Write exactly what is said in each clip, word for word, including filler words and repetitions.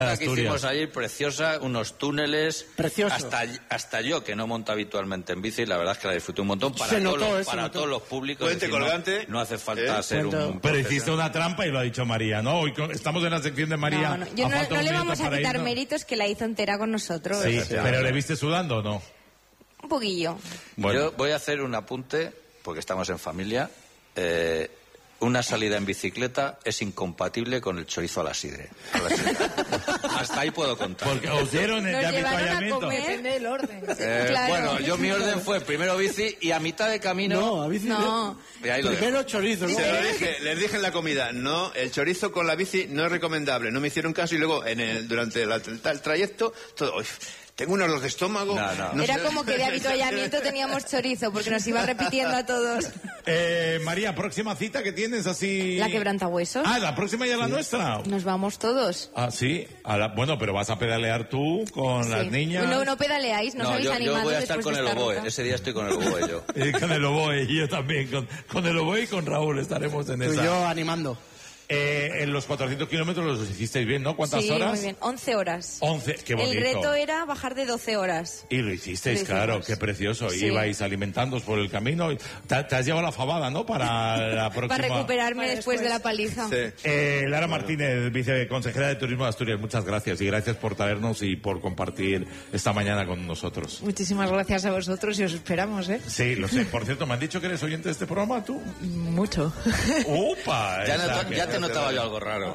La que hicimos ayer, preciosa, unos túneles. Precioso. Hasta, hasta yo, que no monto habitualmente en bici, la verdad es que la disfruté un montón. Para, Se todos, notó, los, eh, para todos los públicos. Puente decir, colgante. No, no hace falta ¿Eh? ser Cuento. un... Pero hiciste una trampa y lo ha dicho María, ¿no? Hoy estamos en la sección de María. No, no. Yo A no, falta no un le minuto vamos a para quitar irnos. méritos, que la hizo entera con nosotros. Sí, pero ¿le viste sudando o no? Un poquillo. Bueno. Yo voy a hacer un apunte, porque estamos en familia. Eh, una salida en bicicleta es incompatible con el chorizo a la sidre. A la sidre. Hasta ahí puedo contar. Porque os dieron el Nos de llevaron a avituallamiento. comer. Depende del orden. Eh, Claro. Bueno, yo mi orden fue primero bici y a mitad de camino... No, a bici. No. Y ahí lo dejo. Primero chorizo, ¿no? Se lo dije, les dije en la comida, no, el chorizo con la bici no es recomendable. No me hicieron caso y luego en el, durante la- el trayecto, todo, "Uy, tengo un olor de estómago". No, no. No Era sé. como que de habituallamiento teníamos chorizo, porque nos iba repitiendo a todos. Eh, María, próxima cita que tienes así... La quebrantahuesos. Ah, la próxima ya es la nuestra. Nos vamos todos. Ah, sí. A la- Bueno, pero vas a pedalear tú con las Sí. niñas. No, no pedaleáis, no, No, sabéis yo, yo animados voy a estar después con de el esta oboe. ruta. Ese día estoy con el oboe yo. Eh, con el oboe, y yo también. Con, con el oboe y con Raúl estaremos en Tú y esa. yo animando. Eh, en los cuatrocientos kilómetros los hicisteis bien, ¿no? ¿Cuántas Sí, horas? muy bien. once horas. once, qué bonito. El reto era bajar de doce horas. Y lo hicisteis, Lo claro, hicimos. qué precioso. Sí. Ibais alimentándoos por el camino. Te, te has llevado la fabada, ¿no? Para la próxima... Para recuperarme Para después de la paliza. Sí. Eh, Lara Martínez, viceconsejera de Turismo de Asturias, muchas gracias. Y gracias por traernos y por compartir esta mañana con nosotros. Muchísimas gracias a vosotros y os esperamos, ¿eh? Sí, lo sé. Por cierto, ¿me han dicho que eres oyente de este programa, tú? Mucho. ¡Upa! Ya, esa nota- que- ya te notaba yo algo raro.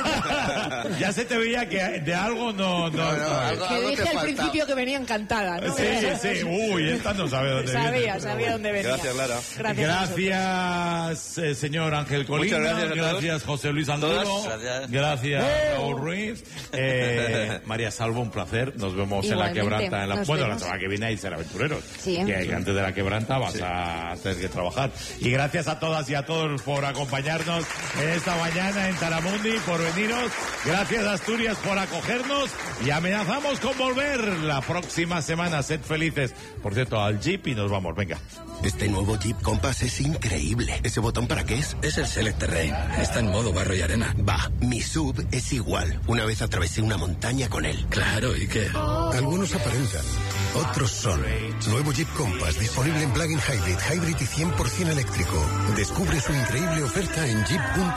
Ya se te veía que de algo no... no, No, no, no. algo- Que dije te al falta. principio que venía encantada, ¿no? Sí, sí. Uy, esta no sabe dónde viene. Sabía, pero sabía bueno. dónde venía. Gracias, Lara. Gracias. a vosotros. Gracias, eh, señor Ángel Colina. Muchas gracias a todos. Gracias, José Luis Anduro. Todas, gracias. Gracias, Raúl Ruiz. Eh, María Salvo, un placer. Nos vemos en la Igualmente. quebranta. En la, Nos bueno, vemos. la semana que viene hay ser aventureros. Sí. Que, que antes de la quebranta vas a tener que trabajar. Y gracias a todas y a todos por acompañarnos en esta mañana en Taramundi, por veniros. Gracias, Asturias, por acogernos. Y amenazamos con volver la próxima semana. Sed felices. Por cierto, al Jeep y nos vamos. Venga. Este nuevo Jeep Compass es increíble. ¿Ese botón para qué es? Es el Select Terrain. Está en modo barro y arena. Va, mi sub es igual. Una vez atravesé una montaña con él. Claro, ¿y qué? Algunos aparentan, otros son. Nuevo Jeep Compass disponible en plug-in hybrid, hybrid y cien por ciento eléctrico. Descubre su increíble oferta en jeep punto